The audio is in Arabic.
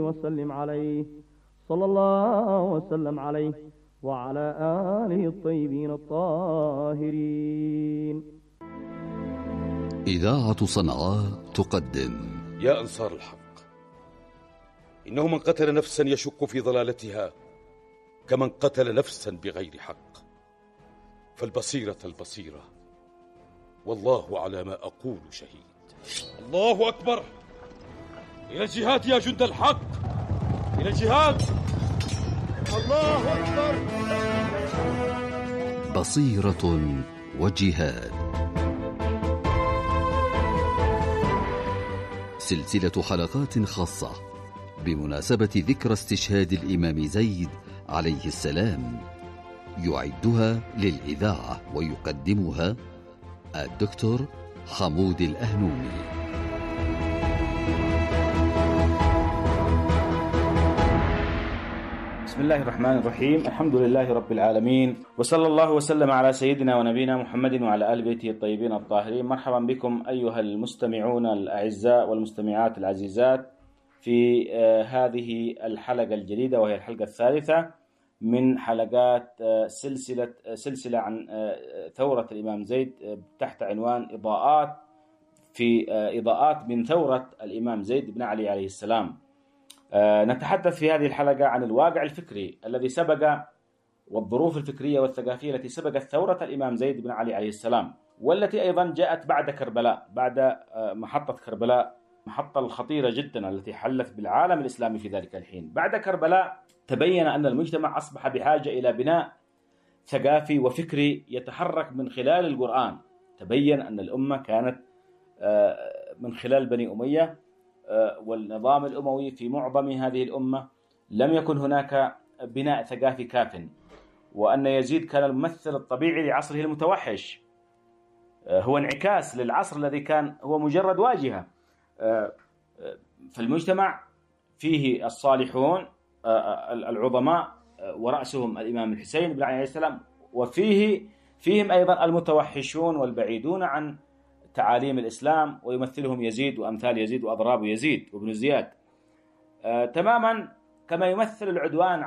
وسلم عليه، صلى الله وسلم عليه وعلى آله الطيبين الطاهرين. إذاعة صنعاء تقدم يا أنصار الحق، إنه من قتل نفسا يشك في ضلالتها كمن قتل نفسا بغير حق، فالبصيرة البصيرة، والله على ما أقول شهيد. الله أكبر، إلى الجهاد يا جند الحق، إلى الجهاد. الله أكبر. بصيرة وجهاد، سلسلة حلقات خاصة بمناسبة ذكرى استشهاد الإمام زيد عليه السلام، يعدها للإذاعة ويقدمها الدكتور حمود الأهنومي. بسم الله الرحمن الرحيم، الحمد لله رب العالمين، وصلى الله وسلم على سيدنا ونبينا محمد وعلى آل بيته الطيبين الطاهرين. مرحبا بكم أيها المستمعون الأعزاء والمستمعات العزيزات في هذه الحلقة الجديدة، وهي الحلقة الثالثة من حلقات سلسلة عن ثورة الإمام زيد تحت عنوان إضاءات من ثورة الإمام زيد بن علي عليه السلام. نتحدث في هذه الحلقة عن الواقع الفكري الذي سبق، والظروف الفكرية والثقافية التي سبقت ثورة الإمام زيد بن علي عليه السلام، والتي أيضا جاءت بعد كربلاء، بعد محطة كربلاء، محطة الخطيرة جدا التي حلت بالعالم الإسلامي في ذلك الحين. بعد كربلاء تبين أن المجتمع أصبح بحاجة إلى بناء ثقافي وفكري يتحرك من خلال القرآن. تبين أن الأمة كانت من خلال بني أمية والنظام الأموي في معظم هذه الأمة لم يكن هناك بناء ثقافي كاف، وأن يزيد كان الممثل الطبيعي لعصره المتوحش، هو انعكاس للعصر الذي كان هو مجرد واجهة. فالمجتمع فيه الصالحون العظماء ورأسهم الإمام الحسين بن علي عليه السلام، وفيهم أيضا المتوحشون والبعيدون عن تعاليم الإسلام، ويمثلهم يزيد وأمثال يزيد وأضراب يزيد وابن زياد، تماما كما يمثل العدوان